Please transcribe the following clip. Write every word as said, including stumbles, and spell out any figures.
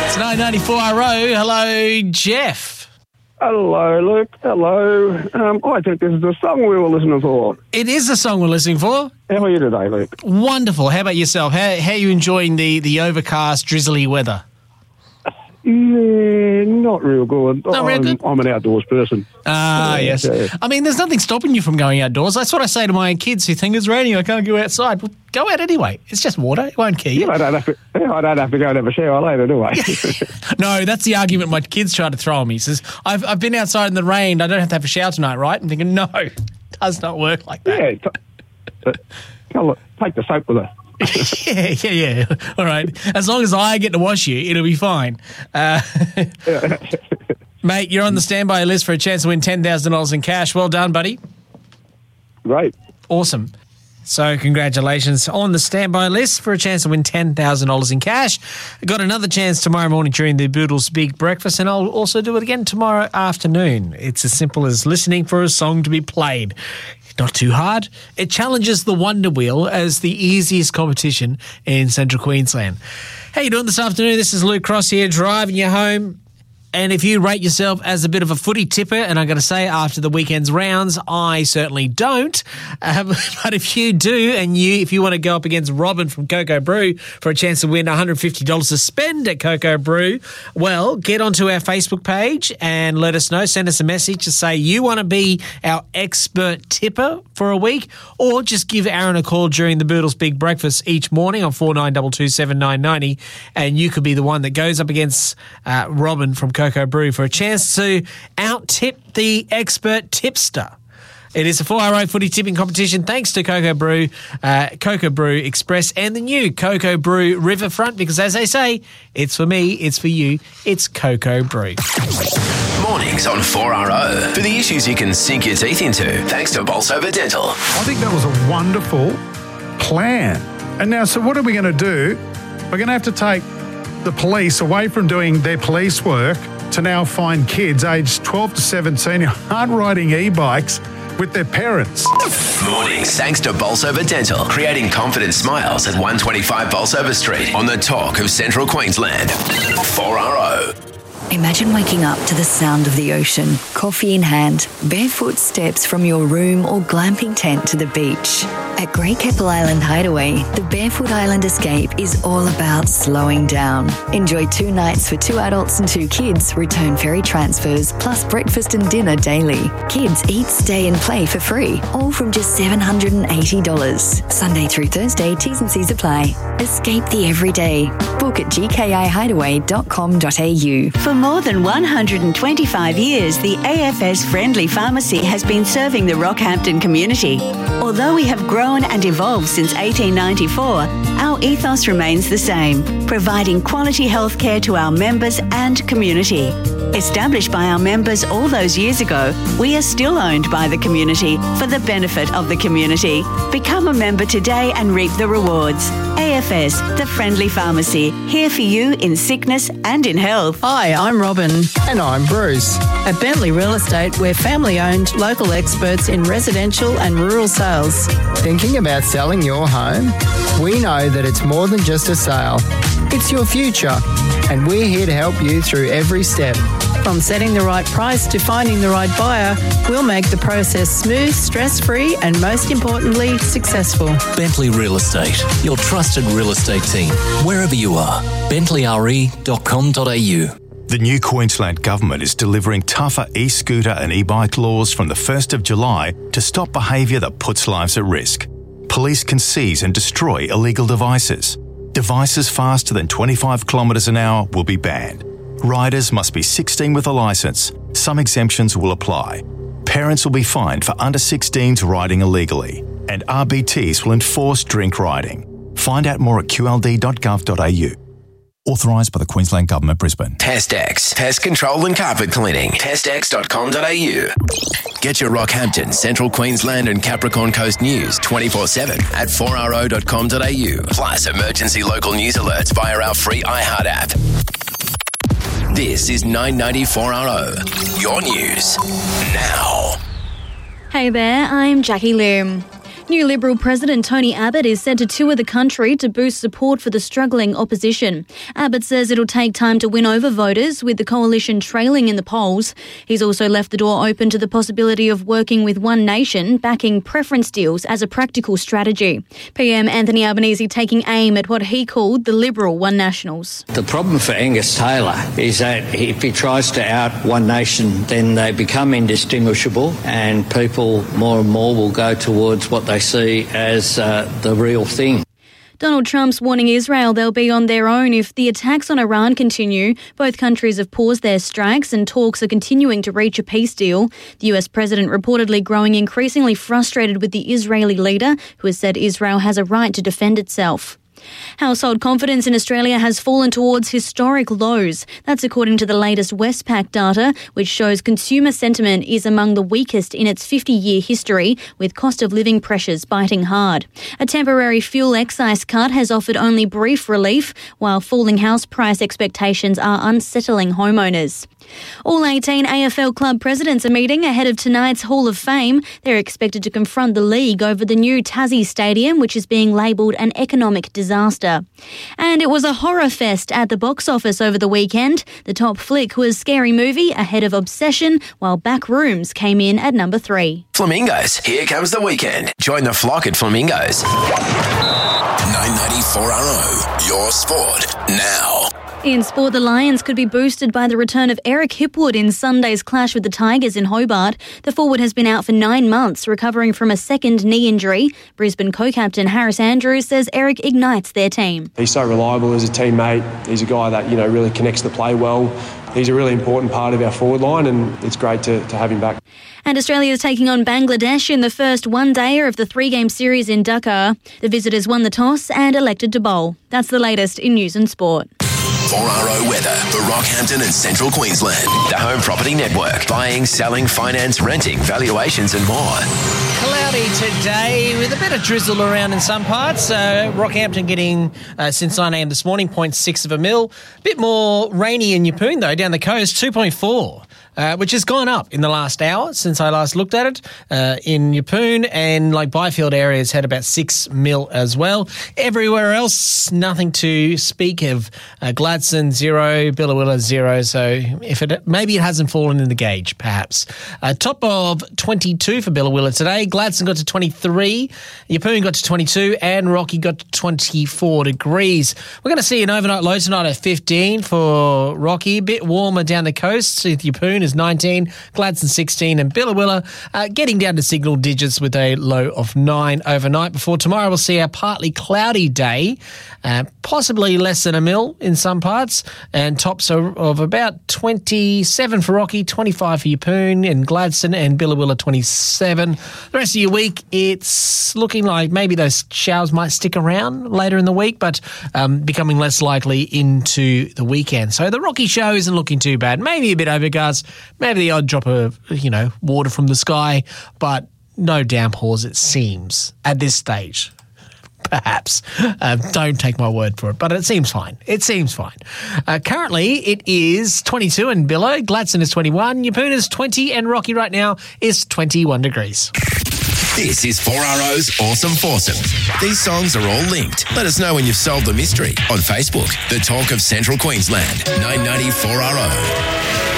It's nine ninety-four R O. Hello, Jeff. Hello, Luke. Hello. Um, I think this is the song we were listening for. It is the song we're listening for. How are you today, Luke? Wonderful. How about yourself? How, how are you enjoying the, the overcast, drizzly weather? Yeah, not real good. Not real I'm, good? I'm an outdoors person. Ah, Yeah, yes. yeah. I mean, there's nothing stopping you from going outdoors. That's what I say to my kids who think it's raining, I can't go outside. Well, go out anyway. It's just water. It won't kill you. I don't have to. I don't have to go and have a shower later, do I? No, that's the argument my kids try to throw at me. He says, I've, I've been outside in the rain. I don't have to have a shower tonight, right? I'm thinking, no, it does not work like that. Yeah. T- t- tell, take the soap with her. yeah, yeah, yeah. All right. As long as I get to wash you, it'll be fine. Uh, mate, you're on the standby list for a chance to win ten thousand dollars in cash. Well done, buddy. Great. Awesome. So congratulations on the standby list for a chance to win ten thousand dollars in cash. Got another chance tomorrow morning during the Boodles Big Breakfast, and I'll also do it again tomorrow afternoon. It's as simple as listening for a song to be played. Not too hard. It challenges the Wonder Wheel as the easiest competition in Central Queensland. How you doing this afternoon? This is Luke Cross here, driving you home. And if you rate yourself as a bit of a footy tipper, and I'm going to say after the weekend's rounds, I certainly don't. Um, but if you do, and you, if you want to go up against Robin from Cocoa Brew for a chance to win one hundred fifty dollars to spend at Cocoa Brew, well, get onto our Facebook page and let us know. Send us a message to say you want to be our expert tipper for a week, or just give Aaron a call during the Boodles Big Breakfast each morning on four nine two two, seven nine nine zero, and you could be the one that goes up against uh, Robin from Cocoa Brew for a chance to out-tip the expert tipster. It is a four R O footy tipping competition thanks to Cocoa Brew, uh, Cocoa Brew Express, and the new Cocoa Brew Riverfront, because as they say, it's for me, it's for you, it's Cocoa Brew. Mornings on four R O for the issues you can sink your teeth into, thanks to Bolsover Dental. I think that was a wonderful plan. And now, so what are we going to do? We're going to have to take the police away from doing their police work to now find kids aged twelve to seventeen who aren't riding e-bikes with their parents. Mornings thanks to Bolsover Dental, creating confident smiles at one twenty-five Bolsover Street on the talk of Central Queensland. four R O. Imagine waking up to the sound of the ocean, coffee in hand, barefoot steps from your room or glamping tent to the beach. At Great Keppel Island Hideaway, the Barefoot Island Escape is all about slowing down. Enjoy two nights for two adults and two kids, return ferry transfers, plus breakfast and dinner daily. Kids eat, stay and play for free, all from just seven hundred eighty dollars. Sunday through Thursday, T's and C's apply. Escape the everyday. Book at g k i hideaway dot com dot a u. For more than one hundred twenty-five years, the A F S Friendly Pharmacy has been serving the Rockhampton community. Although we have grown and evolved since eighteen ninety-four, our ethos remains the same, providing quality healthcare to our members and community. Established by our members all those years ago, we are still owned by the community for the benefit of the community. Become a member today and reap the rewards. A F S, the Friendly Pharmacy, here for you in sickness and in health. Hi, I'm Robin. And I'm Bruce. At Bentley Real Estate, we're family-owned, local experts in residential and rural sales. Thinking about selling your home? We know that it's more than just a sale. It's your future, and we're here to help you through every step. From setting the right price to finding the right buyer, we'll make the process smooth, stress-free, and most importantly, successful. Bentley Real Estate, your trusted real estate team, wherever you are. bentley r e dot com dot a u. The new Queensland Government is delivering tougher e-scooter and e-bike laws from the first of July to stop behaviour that puts lives at risk. Police can seize and destroy illegal devices. Devices faster than twenty-five kilometres an hour will be banned. Riders must be sixteen with a licence. Some exemptions will apply. Parents will be fined for under sixteens riding illegally. And R B Ts will enforce drink riding. Find out more at q l d dot gov dot a u. Authorised by the Queensland Government, Brisbane. TestX, pest control and carpet cleaning. test x dot com dot a u. Get your Rockhampton, Central Queensland and Capricorn Coast news twenty-four seven at four r o dot com dot a u. Plus emergency local news alerts via our free iHeart app. This is nine ninety-four R O. Your news now. Hey there, I'm Jackie Loom. New Liberal President Tony Abbott is set to tour the country to boost support for the struggling opposition. Abbott says it'll take time to win over voters, with the coalition trailing in the polls. He's also left the door open to the possibility of working with One Nation, backing preference deals as a practical strategy. P M Anthony Albanese taking aim at what he called the Liberal One Nationals. The problem for Angus Taylor is that if he tries to out One Nation, then they become indistinguishable and people more and more will go towards what they see as uh, the real thing. Donald Trump's warning Israel they'll be on their own if the attacks on Iran continue. Both countries have paused their strikes and talks are continuing to reach a peace deal. The U S president reportedly growing increasingly frustrated with the Israeli leader, who has said Israel has a right to defend itself. Household confidence in Australia has fallen towards historic lows. That's according to the latest Westpac data, which shows consumer sentiment is among the weakest in its fifty-year history, with cost of living pressures biting hard. A temporary fuel excise cut has offered only brief relief, while falling house price expectations are unsettling homeowners. All eighteen A F L club presidents are meeting ahead of tonight's Hall of Fame. They're expected to confront the league over the new Tassie Stadium, which is being labelled an economic disaster. And it was a horror fest at the box office over the weekend. The top flick was Scary Movie ahead of Obsession, while Backrooms came in at number three. Flamingos, here comes the weekend. Join the flock at Flamingos. nine ninety-four R O, your sport now. In sport, the Lions could be boosted by the return of Eric Hipwood in Sunday's clash with the Tigers in Hobart. The forward has been out for nine months, recovering from a second knee injury. Brisbane co-captain Harris Andrews says Eric ignites their team. He's so reliable as a teammate. He's a guy that, you know, really connects the play well. He's a really important part of our forward line, and it's great to, to have him back. And Australia is taking on Bangladesh in the first one-dayer of the three-game series in Dhaka. The visitors won the toss and elected to bowl. That's the latest in news and sport. four R O weather for Rockhampton and Central Queensland. The Home Property Network. Buying, selling, finance, renting, valuations and more. Cloudy today with a bit of drizzle around in some parts. Uh, Rockhampton getting, uh, since nine a.m. this morning, zero point six of a mil. A bit more rainy in Yeppoon, though, down the coast, two point four. Uh, which has gone up in the last hour since I last looked at it. Uh, in Yeppoon and like Byfield areas had about six mil as well. Everywhere else, nothing to speak of. Uh, Gladstone zero, Billawilla zero. So if it maybe it hasn't fallen in the gauge, perhaps. Uh, top of twenty-two for Billawilla today. Gladstone got to twenty-three, Yeppoon got to twenty-two, and Rocky got to twenty-four degrees. We're going to see an overnight low tonight at fifteen for Rocky. A bit warmer down the coast with Yeppoon is nineteen, Gladstone sixteen, and Billawilla uh, getting down to single digits with a low of nine overnight. Before tomorrow, we'll see a partly cloudy day, uh, possibly less than a mil in some parts, and tops of, of about twenty-seven for Rocky, twenty-five for Yeppoon and Gladstone, and Billawilla twenty-seven. The rest of your week, it's looking like maybe those showers might stick around later in the week, but um, becoming less likely into the weekend. So the Rocky show isn't looking too bad. Maybe a bit overcast, maybe the odd drop of, you know, water from the sky, but no downpours, it seems, at this stage. Perhaps. Uh, don't take my word for it, but it seems fine. It seems fine. Uh, currently, it is twenty-two in Billow, Gladstone is twenty-one, Yeppoon is twenty, and Rocky right now is twenty-one degrees. This is four R O's Awesome Foursome. These songs are all linked. Let us know when you've solved the mystery on Facebook. The Talk of Central Queensland, nine ninety-four R O.